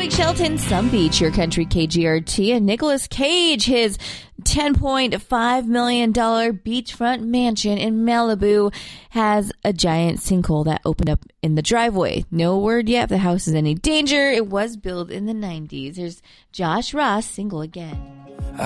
Blake Shelton, Some Beach, Your Country KGRT, and Nicolas Cage, his $10.5 million beachfront mansion in Malibu, has a giant sinkhole that opened up in the driveway. No word yet if the house is in any danger. It was built in the 90s. There's Josh Ross, single again.